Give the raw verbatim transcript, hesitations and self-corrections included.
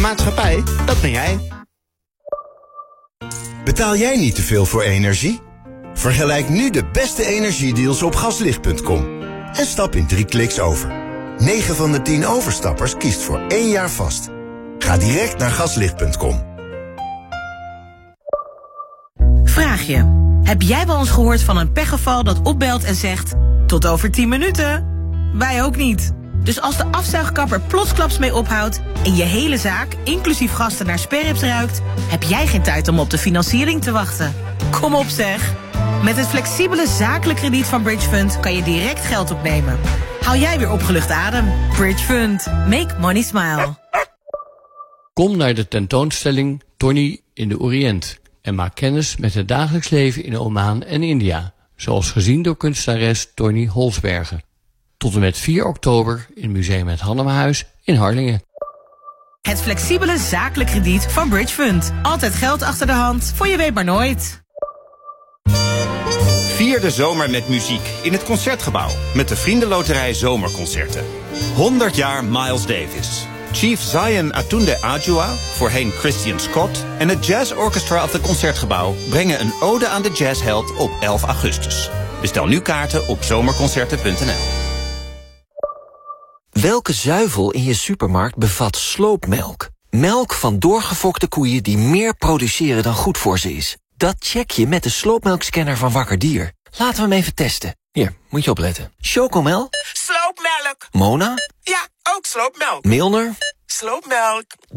Maatschappij, dat ben jij. Betaal jij niet te veel voor energie? Vergelijk nu de beste energiedeals op gaslicht punt com. En stap in drie kliks over. negen van de tien overstappers kiest voor één jaar vast. Ga direct naar gaslicht punt com. Vraag je. Heb jij wel eens gehoord van een pechgeval dat opbelt en zegt... tot over tien minuten? Wij ook niet. Dus als de afzuigkapper plotsklaps mee ophoudt... en je hele zaak, inclusief gasten, naar sperrips ruikt... heb jij geen tijd om op de financiering te wachten. Kom op zeg. Met het flexibele zakelijk krediet van Bridge Fund... kan je direct geld opnemen. Haal jij weer opgelucht adem. Bridge Fund. Make money smile. Kom naar de tentoonstelling Tony in de Oriënt... en maak kennis met het dagelijks leven in Oman en India... zoals gezien door kunstenares Tony Holsbergen. Tot en met vier oktober in Museum Het Hannemahuis in Harlingen. Het flexibele zakelijk krediet van Bridge Fund. Altijd geld achter de hand, voor je weet maar nooit. Vier de zomer met muziek in het Concertgebouw... met de Vriendenloterij Zomerconcerten. honderd jaar Miles Davis. Chief Zion Atunde Adjua, voorheen Christian Scott... en het Jazz Orchestra of het Concertgebouw... brengen een ode aan de jazzheld op elf augustus. Bestel nu kaarten op zomerconcerten punt n l. Welke zuivel in je supermarkt bevat sloopmelk? Melk van doorgefokte koeien die meer produceren dan goed voor ze is. Dat check je met de sloopmelkscanner van Wakker Dier. Laten we hem even testen. Hier, moet je opletten. Chocomel? Sloopmelk. Mona? Ja, ook sloopmelk. Milner? Sloopmelk.